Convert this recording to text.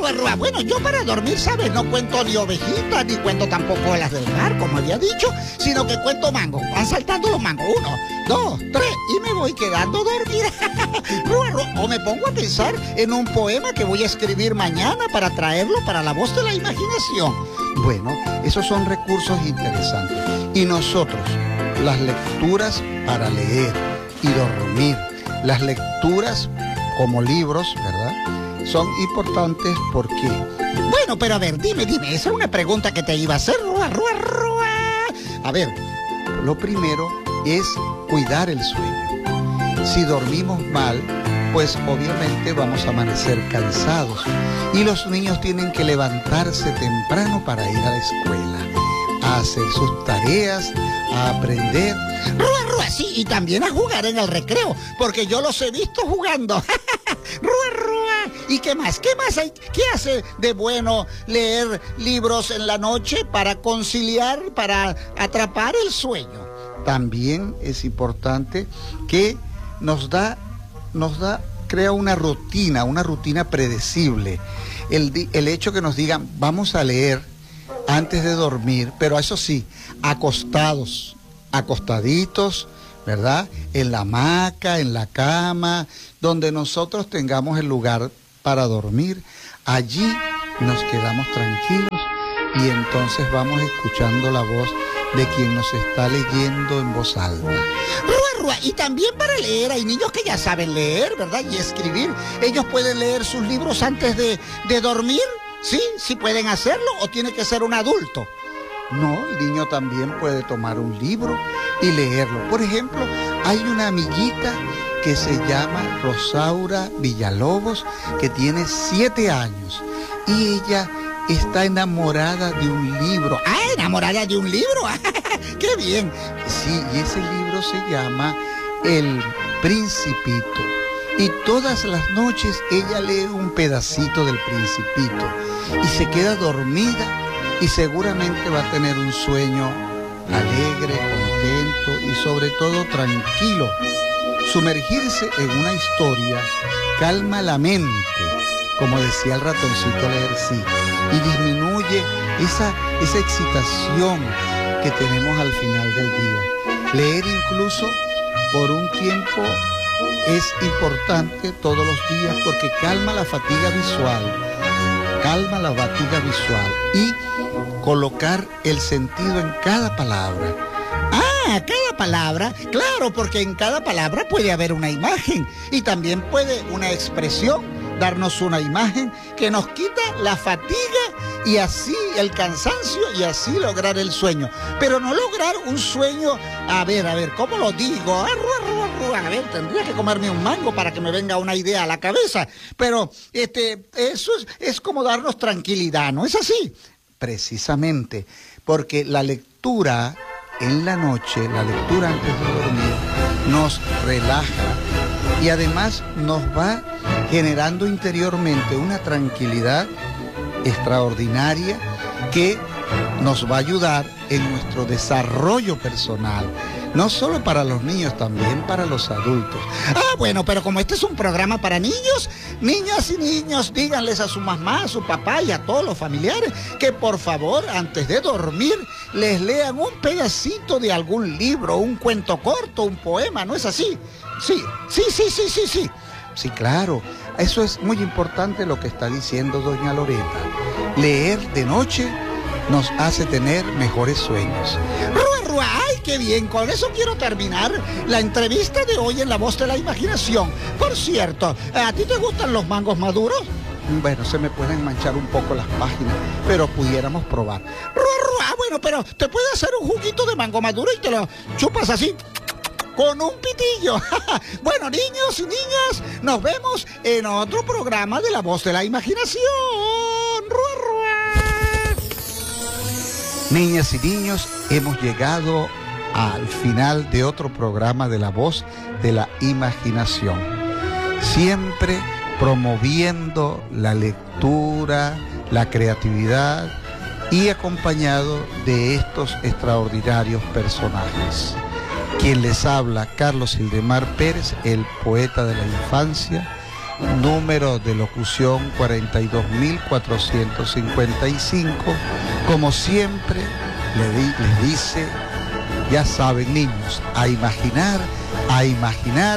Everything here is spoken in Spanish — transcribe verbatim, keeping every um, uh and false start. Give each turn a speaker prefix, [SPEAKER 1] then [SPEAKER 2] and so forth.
[SPEAKER 1] Rúa, Rúa. Bueno, yo para dormir, ¿sabes? No cuento ni ovejitas, ni cuento tampoco las del mar, como había dicho, sino que cuento mangos. Van saltando los mangos. Uno, dos, tres, y me voy quedando dormida. Rúa, Rúa. O me pongo a pensar en un poema que voy a escribir mañana para traerlo para la voz de la imaginación. Bueno, esos son recursos interesantes. Y nosotros, las lecturas para leer y dormir, las lecturas como libros, ¿verdad?, son importantes porque... Bueno, pero a ver, dime, dime, esa es una pregunta que te iba a hacer, Rúa, Rúa, Rúa. A ver, lo primero es cuidar el sueño. Si dormimos mal, pues obviamente vamos a amanecer cansados. Y los niños tienen que levantarse temprano para ir a la escuela, a hacer sus tareas, a aprender. Rúa, Rúa, sí, y también a jugar en el recreo, porque yo los he visto jugando. Rúa, Rúa. ¿Y qué más? ¿Qué más hay? ¿Qué hace de bueno leer libros en la noche para conciliar, para atrapar el sueño? También es importante que nos da, nos da, crea una rutina, una rutina predecible. El, el hecho que nos digan, vamos a leer antes de dormir, pero eso sí, acostados, acostaditos, ¿verdad? En la hamaca, en la cama, donde nosotros tengamos el lugar para dormir. Allí nos quedamos tranquilos y entonces vamos escuchando la voz de quien nos está leyendo en voz alta. Rúa, Rúa, y también para leer, hay niños que ya saben leer, ¿verdad? Y escribir. Ellos pueden leer sus libros antes de, de dormir, ¿sí? ¿Sí pueden hacerlo o tiene que ser un adulto? No, el niño también puede tomar un libro y leerlo. Por ejemplo, hay una amiguita que se llama Rosaura Villalobos, que tiene siete años, y ella está enamorada de un libro. ¡Ah, enamorada de un libro! ¡Qué bien! Sí, y ese libro se llama El Principito. Y todas las noches ella lee un pedacito del Principito y se queda dormida y seguramente va a tener un sueño alegre, contento y sobre todo tranquilo. Sumergirse en una historia calma la mente, como decía el ratoncito leer, sí, y disminuye esa, esa excitación que tenemos al final del día. Leer incluso por un tiempo es importante todos los días porque calma la fatiga visual, calma la fatiga visual y colocar el sentido en cada palabra. Ah, cada palabra, claro, porque en cada palabra puede haber una imagen y también puede una expresión darnos una imagen que nos quita la fatiga y así el cansancio y así lograr el sueño. Pero no lograr un sueño, a ver, a ver, ¿cómo lo digo? Ah, rua, rua, rua. A ver, tendría que comerme un mango para que me venga una idea a la cabeza. Pero este, eso es, es como darnos tranquilidad, ¿no es así? Precisamente, porque la lectura en la noche, la lectura antes de dormir, nos relaja y además nos va generando interiormente una tranquilidad extraordinaria que nos va a ayudar en nuestro desarrollo personal, no solo para los niños, también para los adultos. Ah, bueno, pero como este es un programa para niños, niñas y niños, díganles a su mamá, a su papá y a todos los familiares que por favor, antes de dormir, les lean un pedacito de algún libro, un cuento corto, un poema, ¿no es así? Sí, sí, sí, sí, sí, sí. Sí, claro, eso es muy importante lo que está diciendo doña Loreta. Leer de noche nos hace tener mejores sueños. ¡Rua, rua! ¡Ay, qué bien! Con eso quiero terminar la entrevista de hoy en La Voz de la Imaginación. Por cierto, ¿a ti te gustan los mangos maduros? Bueno, se me pueden manchar un poco las páginas, pero pudiéramos probar. ¡Rua, rua! Bueno, pero te puede hacer un juguito de mango maduro y te lo chupas así con un pitillo. Bueno, niños y niñas, nos vemos en otro programa de La Voz de la Imaginación. ¡Rua, rua! Niñas y niños, hemos llegado al final de otro programa de La Voz de la Imaginación. Siempre promoviendo la lectura, la creatividad y acompañado de estos extraordinarios personajes. Quien les habla, Carlos Ildemar Pérez, el poeta de la infancia,
[SPEAKER 2] número de locución cuarenta y dos mil cuatrocientos cincuenta y cinco. Como siempre, le di, les dice, ya saben niños, a imaginar, a imaginar